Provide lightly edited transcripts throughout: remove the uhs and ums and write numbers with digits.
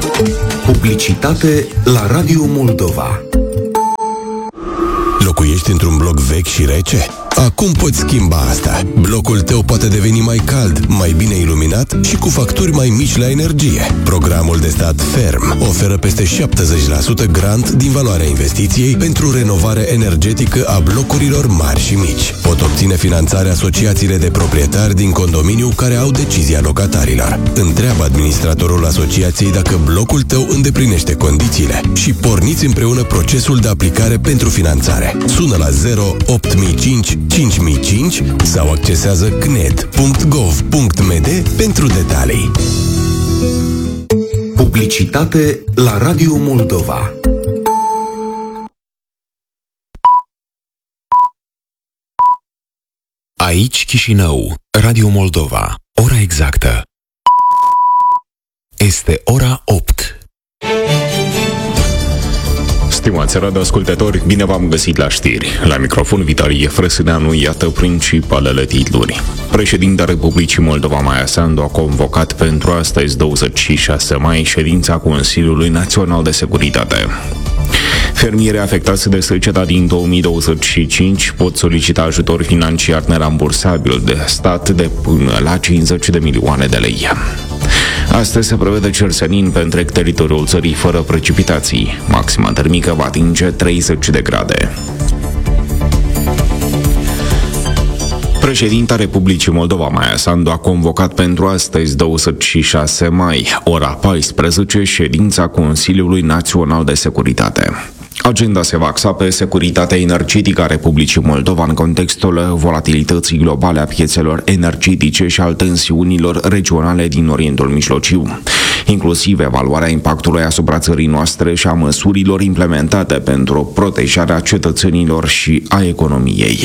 Publicitate la Radio Moldova. Locuiești într-un bloc vechi și rece? Acum poți schimba asta. Blocul tău poate deveni mai cald, mai bine iluminat și cu facturi mai mici la energie. Programul de stat Ferm oferă peste 70% grant din valoarea investiției pentru renovare energetică a blocurilor mari și mici. Pot obține finanțare asociațiile de proprietari din condominiu care au decizia locatarilor. Întreabă administratorul asociației dacă blocul tău îndeplinește condițiile și porniți împreună procesul de aplicare pentru finanțare. Sună la 08005 5005 sau accesează cned.gov.md pentru detalii. Publicitate la Radio Moldova. Aici Chișinău, Radio Moldova. Ora exactă este ora 8. Stimați radioascultători, bine v-am găsit la știri. La microfon Vitalie Frăsâneanu, iată principalele titluri. Președinta Republicii Moldova Maia Sandu a convocat pentru astăzi, 26 mai, ședința Consiliului Național de Securitate. Fermierii afectați de seceta din 2025 pot solicita ajutor financiar nerambursabil de stat de până la 50 de milioane de lei. Astăzi se prevede cersenin pe întreg teritoriul țării fără precipitații. Maxima termică va atinge 30 de grade. Președinta Republicii Moldova Maia Sandu a convocat pentru astăzi, 26 mai, ora 14, ședința Consiliului Național de Securitate. Agenda se va axa pe securitatea energetică a Republicii Moldova în contextul volatilității globale a piețelor energetice și al tensiunilor regionale din Orientul Mijlociu, inclusiv evaluarea impactului asupra țării noastre și a măsurilor implementate pentru protejarea cetățenilor și a economiei.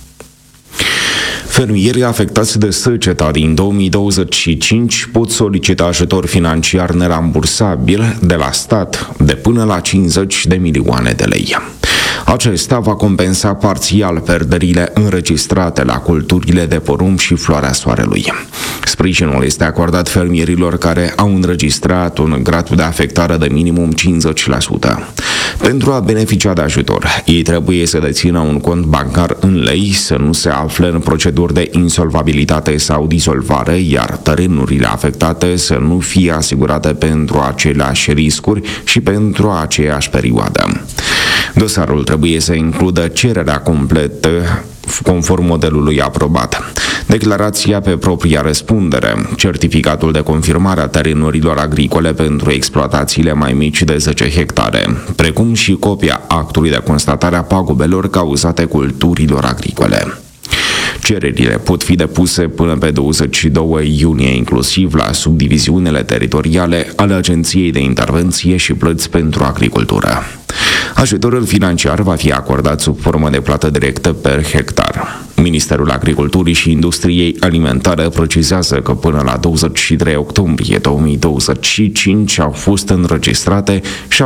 Fermierii afectați de seceta din 2025 pot solicita ajutor financiar nerambursabil de la stat de până la 50 de milioane de lei. Acesta va compensa parțial pierderile înregistrate la culturile de porumb și floarea soarelui. Sprijinul este acordat fermierilor care au înregistrat un grad de afectare de minimum 50%. Pentru a beneficia de ajutor, ei trebuie să dețină un cont bancar în lei, să nu se afle în proceduri de insolvabilitate sau dizolvare, iar terenurile afectate să nu fie asigurate pentru aceleași riscuri și pentru aceeași perioadă. Dosarul trebuie să includă cererea completă conform modelului aprobat, declarația pe propria răspundere, certificatul de confirmare a terenurilor agricole pentru exploatațiile mai mici de 10 hectare, precum și copia actului de constatare a pagubelor cauzate culturilor agricole. Cererile pot fi depuse până pe 22 iunie, inclusiv la subdiviziunile teritoriale ale Agenției de Intervenție și Plăți pentru Agricultură. Ajutorul financiar va fi acordat sub formă de plată directă per hectar. Ministerul Agriculturii și Industriei Alimentare precizează că până la 23 octombrie 2025 au fost înregistrate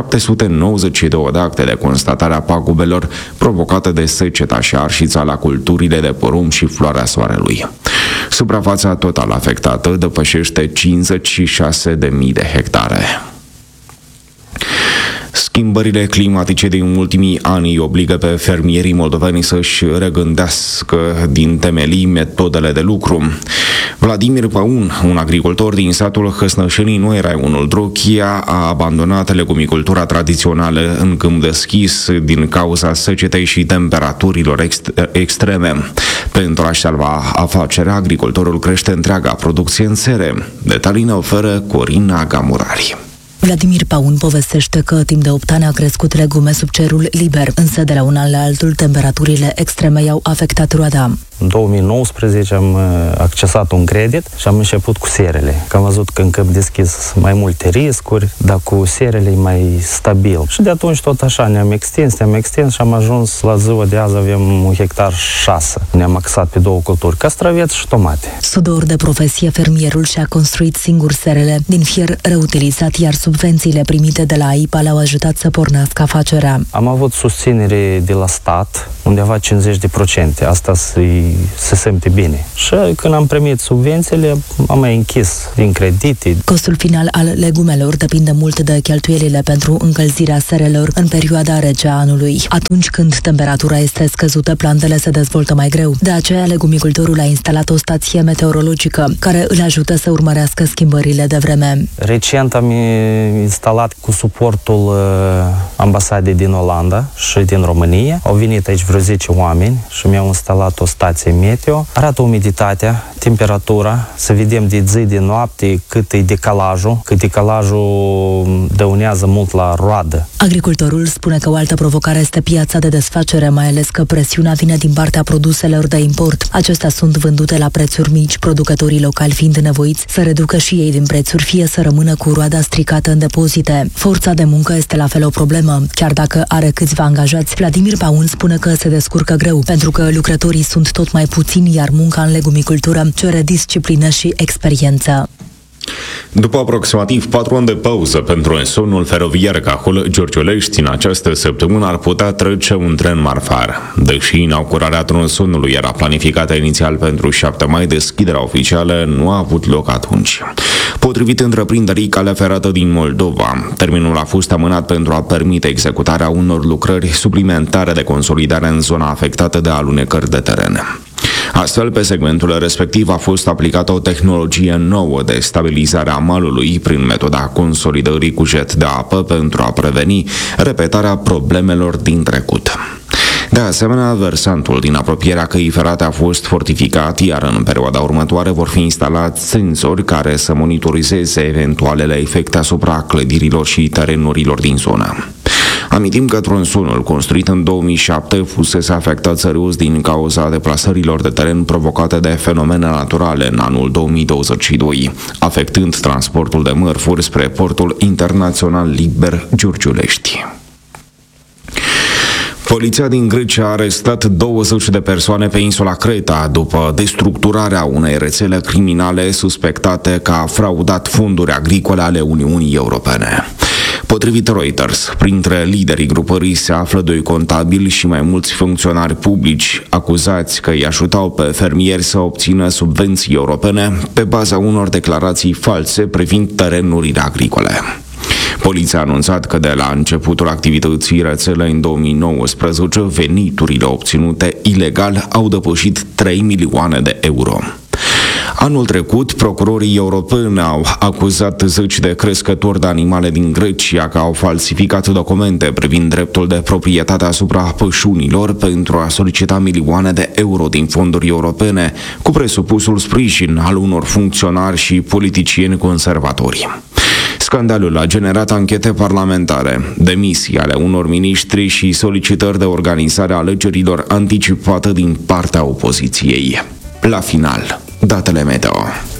792 de acte de constatare a pagubelor provocate de seceta și arșița la culturile de porumb și floarea soarelui. Suprafața totală afectată depășește 56.000 de hectare. Schimbările climatice din ultimii ani îi obligă pe fermierii moldoveni să-și regândească din temelii metodele de lucru. Vladimir Paun, un agricultor din satul Hăsnășenii, nu era unul Drochia, a abandonat legumicultura tradițională în câmp deschis din cauza secetei și temperaturilor extreme. Pentru a-și salva afacerea, agricultorul crește întreaga producție în sere. Detalii ne oferă Corina Gamurari. Vladimir Paun povestește că timp de 8 ani a crescut legume sub cerul liber, însă de la un an la altul temperaturile extreme i-au afectat roada. În 2019 am accesat un credit și am început cu serele. Că am văzut că în câmp deschis mai multe riscuri, dar cu serele e mai stabil. Și de atunci tot așa ne-am extins și am ajuns la ziua de azi avem 1,6 hectare. Ne-am axat pe 2 culturi, castraveți și tomate. Sudor de profesie, fermierul și-a construit singur serele din fier reutilizat, iar subvențiile primite de la AIPA le-au ajutat să pornească afacerea. Am avut susținere de la stat, undeva 50%. Asta să-i se simte bine. Și când am primit subvențiile, am mai închis din credite. Costul final al legumelor depinde mult de cheltuielile pentru încălzirea serelor în perioada rece a anului. Atunci când temperatura este scăzută, plantele se dezvoltă mai greu. De aceea, legumicultorul a instalat o stație meteorologică care îl ajută să urmărească schimbările de vreme. Recent am instalat cu suportul ambasadei din Olanda și din România. Au venit aici vreo 10 oameni și mi-au instalat o stație meteo. Arată umiditatea, temperatura, să vedem de zi, de noapte, cât e decalajul, că decalajul dăunează mult la roadă. Agricultorul spune că o altă provocare este piața de desfacere, mai ales că presiunea vine din partea produselor de import. Acestea sunt vândute la prețuri mici, producătorii locali fiind nevoiți să reducă și ei din prețuri, fie să rămână cu roada stricată în depozite. Forța de muncă este la fel o problemă. Chiar dacă are câțiva angajați, Vladimir Paun spune că se descurcă greu, pentru că lucrătorii sunt tot mai puțini, iar munca în legumicultură cere disciplină și experiență. După aproximativ 4 ani de pauză pentru însonul feroviar Cahul-Giurgiulești, în această săptămână ar putea trece un tren marfar. Deși inaugurarea tronsonului era planificată inițial pentru 7 mai, deschiderea oficială nu a avut loc atunci. Potrivit întreprinderii Calea Ferată din Moldova, termenul a fost amânat pentru a permite executarea unor lucrări suplimentare de consolidare în zona afectată de alunecări de teren. Astfel, pe segmentul respectiv a fost aplicată o tehnologie nouă de stabilizare a malului prin metoda consolidării cu jet de apă pentru a preveni repetarea problemelor din trecut. De asemenea, versantul din apropierea căii ferate a fost fortificat, iar în perioada următoare vor fi instalați senzori care să monitorizeze eventualele efecte asupra clădirilor și terenurilor din zonă. Amintim că tronsonul construit în 2007 fusese afectat serios din cauza deplasărilor de teren provocate de fenomene naturale în anul 2022, afectând transportul de mărfuri spre portul internațional liber Giurgiulești. Poliția din Grecia a arestat 20 de persoane pe insula Creta după destructurarea unei rețele criminale suspectate că a fraudat fonduri agricole ale Uniunii Europene. Potrivit Reuters, printre liderii grupării se află 2 contabili și mai mulți funcționari publici acuzați că îi ajutau pe fermieri să obțină subvenții europene pe baza unor declarații false privind terenurile agricole. Poliția a anunțat că de la începutul activității rețelei în 2019, veniturile obținute ilegal au depășit 3 milioane de euro. Anul trecut, procurorii europeni au acuzat 10 de crescători de animale din Grecia că au falsificat documente privind dreptul de proprietate asupra pășunilor pentru a solicita milioane de euro din fonduri europene, cu presupusul sprijin al unor funcționari și politicieni conservatori. Scandalul a generat anchete parlamentare, demisii ale unor miniștri și solicitări de organizare a alegerilor anticipate din partea opoziției. La final, datele meteo.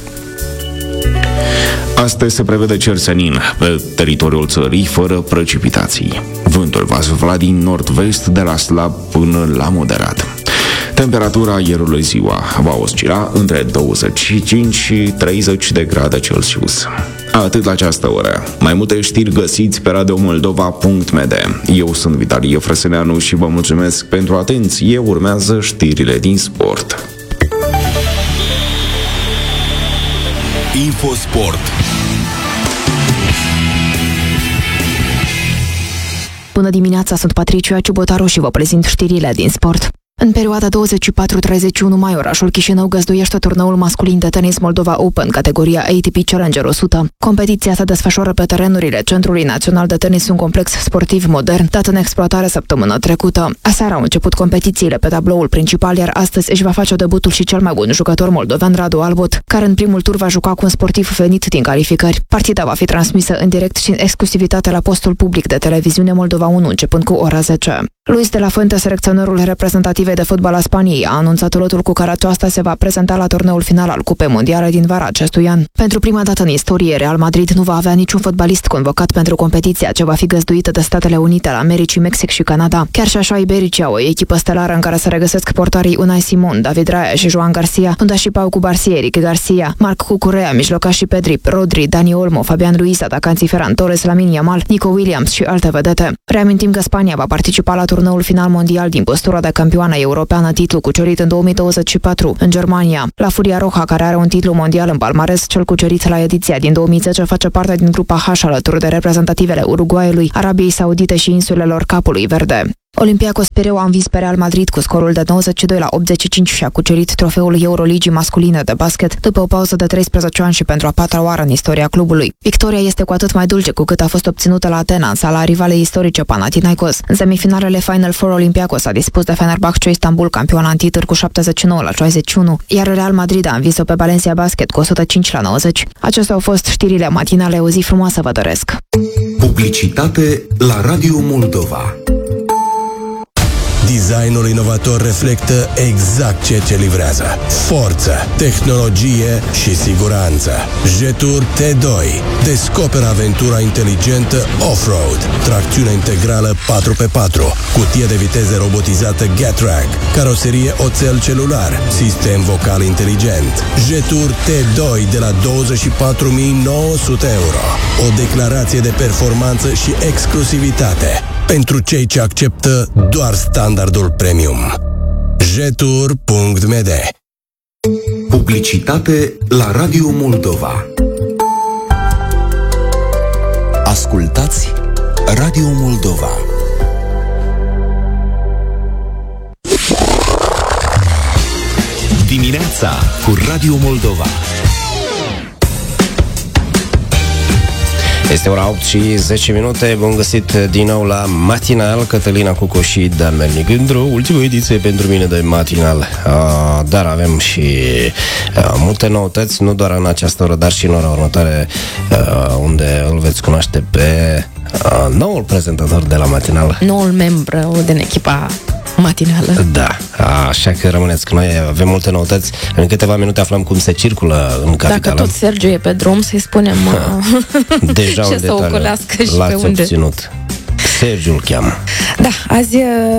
Astăzi se prevede cer senin pe teritoriul țării fără precipitații. Vântul va sufla din nord-vest de la slab până la moderat. Temperatura aerului ziua va oscila între 25 și 30 de grade Celsius. Atât la această oră. Mai multe știri găsiți pe radiomoldova.md. Eu sunt Vitalie Frăsăneanu și vă mulțumesc pentru atenție. Urmează știrile din sport. Infosport. Bună dimineața, sunt Patricia Ciubotaru și vă prezint știrile din sport. În perioada 24-31 mai, orașul Chișinău găzduiește turneul masculin de tenis Moldova Open, categoria ATP Challenger 100. Competiția se desfășoară pe terenurile Centrului Național de Tenis, un complex sportiv modern, dat în exploatare săptămâna trecută. Aseară au început competițiile pe tabloul principal, iar astăzi își va face debutul și cel mai bun jucător moldoven, Radu Albot, care în primul tur va juca cu un sportiv venit din calificări. Partida va fi transmisă în direct și în exclusivitate la postul public de televiziune Moldova 1, începând cu ora 10. Luis de la Fuente, selecționerul reprezentativei de fotbal a Spaniei, a anunțat lotul cu care aceasta se va prezenta la turneul final al Cupei Mondiale din vara acestui an. Pentru prima dată în istorie, Real Madrid nu va avea niciun fotbalist convocat pentru competiția ce va fi găzduită de Statele Unite ale Americii, Mexic și Canada. Chiar și așa, ibericii au o echipă stelară în care se regăsesc portarii Unai Simon, David Raya și Joan Garcia, unde și Pau cu Barcia, Eric Garcia, Marc Cucurea, mijlocașii Pedri, Rodri, Dani Olmo, Fabian Ruiz, atacanții Ferran Torres, Lamine Yamal, Nico Williams și alte vedete. Reamintim că Spania va participa la turneul final mondial din postura de campioană europeană, titlu cucerit în 2024 în Germania. La Furia Roja, care are un titlu mondial în palmares, cel cucerit la ediția din 2010 face parte din grupa H alături de reprezentativele Uruguayului, Arabiei Saudite și insulelor Capului Verde. Olympiacos Pireu a învins pe Real Madrid cu scorul de 92-85 și a cucerit trofeul Euroligii masculine de basket după o pauză de 13 ani și pentru a patra oară în istoria clubului. Victoria este cu atât mai dulce cu cât a fost obținută la Atena, în sala rivalei istorice Panathinaikos. În semifinalele Final Four, Olympiacos a dispus de Fenerbahce Istanbul, campiona în titlu, cu 79-61, iar Real Madrid a învins-o pe Valencia Basket cu 105-90. Acestea au fost știrile matinale. O zi frumoasă vă doresc! Publicitate la Radio Moldova. Designul inovator reflectă exact ceea ce livrează. Forță, tehnologie și siguranță. Jetur T2. Descoperă aventura inteligentă off-road. Tracțiune integrală 4x4. Cutie de viteze robotizată Getrack. Caroserie oțel celular. Sistem vocal inteligent. Jetur T2 de la 24.900 euro. O declarație de performanță și exclusivitate pentru cei ce acceptă doar standardul premium. Jetur.md. Publicitate la Radio Moldova. Ascultați Radio Moldova. Dimineața cu Radio Moldova. Este ora 8 și 10 minute. Bun găsit din nou la Matinal. Cătălina Cuco și Damel Nigândru. Ultima ediție pentru mine de Matinal. Dar avem și multe noutăți, nu doar în această oră, dar și în ora următoare, unde îl veți cunoaște pe noul prezentator de la Matinal. Noul membru din echipa matinală. Da, așa că rămâneți cu noi, avem multe noutăți. În câteva minute aflăm cum se circulă în capitală. Dacă tot Sergiu e pe drum, să-i spunem deja ce să ocolească și l-ați pe unde. obținut. Sergiu îl cheamă. Da, azi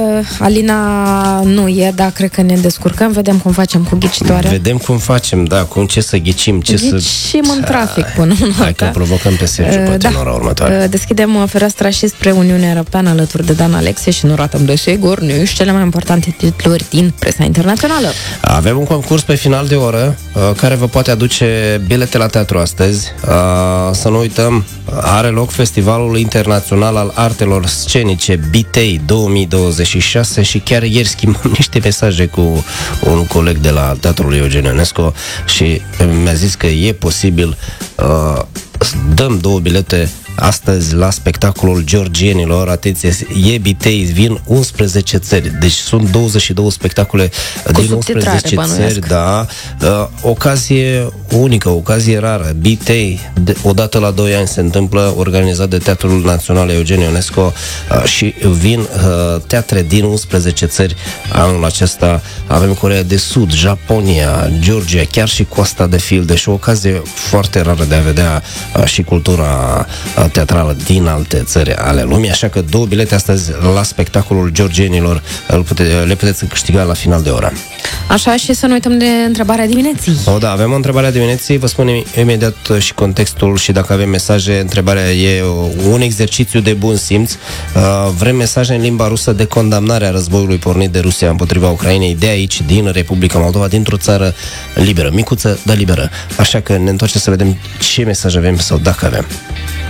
Alina nu e, dar cred că ne descurcăm. Vedem cum facem cu ghicitoarea. Vedem cum facem, da, cum ce să ghicim, ce să... Ghicim în trafic până în Hai că provocăm pe Sergiu poate în ora următoare. Deschidem fereastra și spre Uniunea Europeană alături de Dan Alexe și nu ratăm de sigur nici cele mai importante titluri din presa internațională. Avem un concurs pe final de oră care vă poate aduce bilete la teatru astăzi. Să nu uităm, are loc Festivalul Internațional al Artelor Scenice Bitei 2026 și chiar ieri schimbam niște mesaje cu un coleg de la Teatrul Eugen Ionescu și mi-a zis că e posibil, dăm 2 bilete astăzi la spectacolul georgienilor. Atenție, e Bitei, vin 11 țări, deci sunt 22 spectacole cu din 11 țări, da. Ocazie unică, ocazie rară. Bitei, odată la 2 ani se întâmplă, organizat de Teatrul Național Eugen Ionescu și vin teatre din 11 țări anul acesta. Avem Coreea de Sud, Japonia, Georgia, chiar și Coasta de Filde și o ocazie foarte rară de a vedea și cultura teatrală din alte țări ale lumii, așa că 2 bilete astăzi la spectacolul georgienilor le puteți câștiga la final de oră. Așa, și să nu uităm de întrebarea dimineții. Da, avem o întrebare a dimineții, vă spunem imediat și contextul și dacă avem mesaje. Întrebarea e un exercițiu de bun simț. Vrem mesaje în limba rusă de condamnare a războiului pornit de Rusia împotriva Ucrainei de aici, din Republica Moldova, dintr-o țară liberă, micuță, dar liberă. Așa că ne întoarcem să vedem ce mesaj avem sau dacă avem.